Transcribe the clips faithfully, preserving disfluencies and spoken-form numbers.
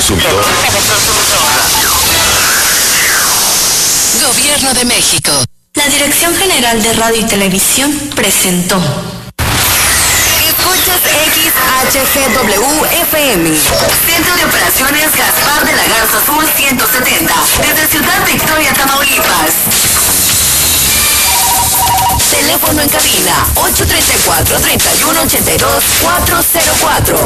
consumidor. Gobierno de México. La Dirección General de Radio y Televisión presentó. Escuchas X H G W F M. Centro de Operaciones Gaspar de la Garza Azul ciento setenta. Desde Ciudad Victoria, Tamaulipas. Teléfono en cabina ocho tres cuatro, tres uno ocho dos, cuatro cero cuatro.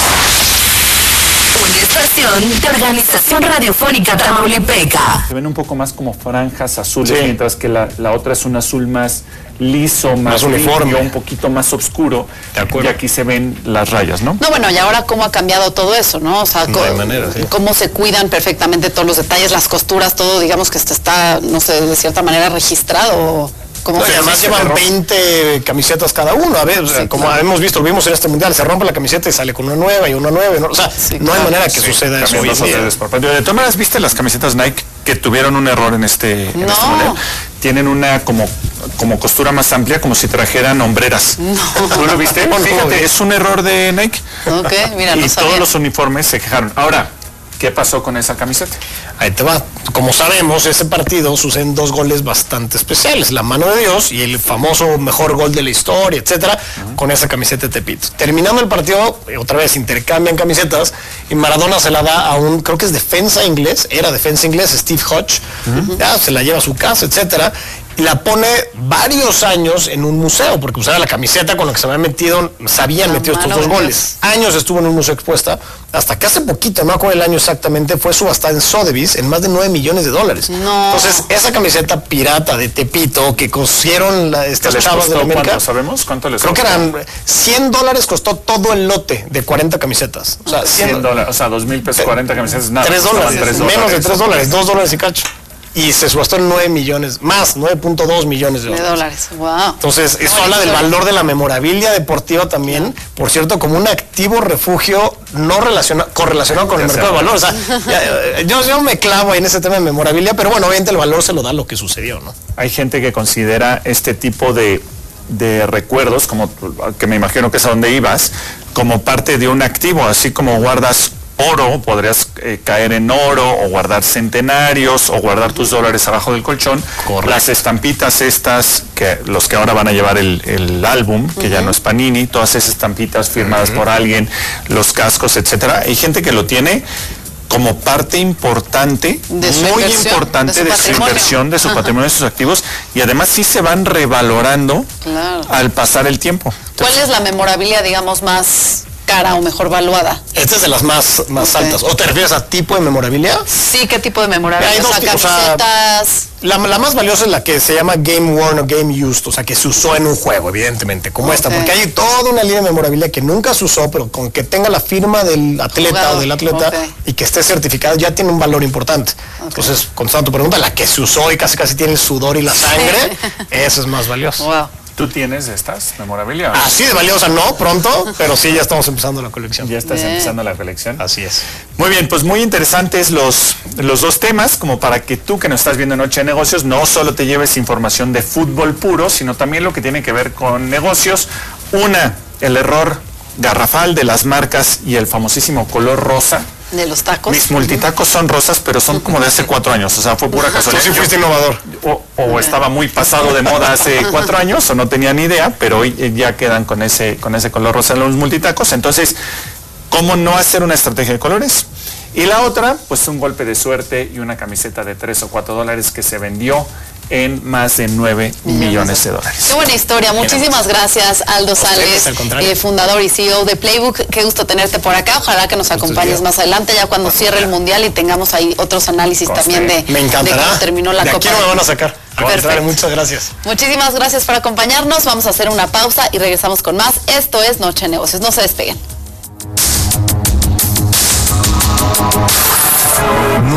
Una estación de Organización Radiofónica Tamaulipeca. Se ven un poco más como franjas azules, sí, mientras que la, la otra es un azul más liso, más, más uniforme, limpio, un poquito más oscuro. De acuerdo. Y aquí se ven las rayas, ¿no? No, bueno, y ahora cómo ha cambiado todo eso, ¿no? O sea, no hay manera, sí. Cómo se cuidan perfectamente todos los detalles, las costuras, todo, digamos que está, no sé, de cierta manera registrado. No, y además llevan veinte camisetas cada uno. A ver, sí, como claro. hemos visto, lo vimos en este mundial, se rompe la camiseta y sale con una nueva y una nueva. ¿no? O sea, sí, no claro. hay manera que sí, suceda eso. Hoy por de todas maneras, ¿viste las camisetas Nike que tuvieron un error en este, en no. este mundial? Tienen una como, como costura más amplia, como si trajeran hombreras. No. ¿Tú lo viste? No, Fíjate, no. es un error de Nike. Ok, mira, y no sabía. Todos los uniformes se quejaron. Ahora, ¿qué pasó con esa camiseta? Ahí te va. Como sabemos, ese partido suceden dos goles bastante especiales. La mano de Dios y el famoso mejor gol de la historia, etcétera, uh-huh. con esa camiseta de Tepito. Terminando el partido, otra vez intercambian camisetas y Maradona se la da a un, creo que es defensa inglés, era defensa inglés, Steve Hodge. Uh-huh. Ya, se la lleva a su casa, etcétera. Y la pone varios años en un museo, porque usaba la camiseta con la que se habían metido, se habían metido estos dos goles. Años estuvo en un museo expuesta, hasta que hace poquito, no me acuerdo el año exactamente, fue subastada en Sotheby's en más de nueve millones de dólares. No. Entonces, esa camiseta pirata de Tepito que cosieron la, estas chavas de la América. ¿Cuánto sabemos? ¿Cuánto les Creo costó? que eran cien dólares costó todo el lote de cuarenta camisetas. O sea, cien dólares, o sea, dos mil pesos, cuarenta camisetas, nada. tres dólares, tres menos dólares. de tres dólares, dos dólares y cacho. Y se subastó en nueve millones, más, nueve punto dos millones de dólares. De dólares, wow. Entonces, eso bueno, habla del valor de la memorabilia deportiva también, por cierto, como un activo refugio no relacionado, correlacionado con el mercado de valores. O sea, ya, yo, yo me clavo en ese tema de memorabilia, pero bueno, obviamente el valor se lo da lo que sucedió, ¿no? Hay gente que considera este tipo de, de recuerdos, como que me imagino que es a donde ibas, como parte de un activo, así como guardas oro, podrías eh, caer en oro o guardar centenarios o guardar tus dólares abajo del colchón. Correcto. Las estampitas estas, que los que ahora van a llevar el, el álbum, que uh-huh. ya no es Panini, todas esas estampitas firmadas uh-huh. por alguien, los cascos, etcétera. Hay gente que lo tiene como parte importante, de muy importante de su, de su inversión, de su Ajá. patrimonio, de sus activos, y además sí se van revalorando claro. al pasar el tiempo. Entonces, ¿cuál es la memorabilia, digamos, más cara o mejor valuada? Esta es de las más, más okay. altas. ¿O te refieres a tipo de memorabilia? Sí, ¿qué tipo de memorabilia? Hay dos, o sea, camisetas. O sea, la, la más valiosa es la que se llama Game Worn o Game Used, o sea, que se usó en un juego, evidentemente, como okay. esta, porque hay toda una línea de memorabilia que nunca se usó, pero con que tenga la firma del atleta Jugador. o del atleta okay. y que esté certificado, ya tiene un valor importante. Okay. Entonces, contestando tu pregunta, la que se usó y casi casi tiene el sudor y la sangre, esa es más valiosa. Wow. ¿Tú tienes estas memorabilia? Así de valiosa no, pronto, pero sí, ya estamos empezando la colección. Ya estás bien. empezando la colección. Así es. Muy bien, pues muy interesantes los, los dos temas, como para que tú que nos estás viendo en Noche de Negocios, no solo te lleves información de fútbol puro, sino también lo que tiene que ver con negocios. Una, el error garrafal de las marcas y el famosísimo color rosa. De los tacos. Mis multitacos son rosas, pero son como de hace cuatro años, o sea, fue pura casualidad. Tú sí fuiste innovador. O, o estaba muy pasado de moda hace cuatro años, o no tenía ni idea, pero hoy ya quedan con ese, con ese color rosa en los multitacos. Entonces, ¿cómo no hacer una estrategia de colores? Y la otra, pues un golpe de suerte y una camiseta de tres o cuatro dólares que se vendió en más de nueve millones de dólares. Qué buena historia. Muchísimas gracias, Aldo Sales, eh, fundador y C E O de Playbook. Qué gusto tenerte por acá. Ojalá que nos acompañes más adelante, ya cuando cierre el Mundial y tengamos ahí otros análisis Coste. también de, me encantará. de cómo terminó la de Copa. Aquí no me van a sacar. Perfecto. Muchas gracias. Muchísimas gracias por acompañarnos. Vamos a hacer una pausa y regresamos con más. Esto es Noche de Negocios. No se despeguen.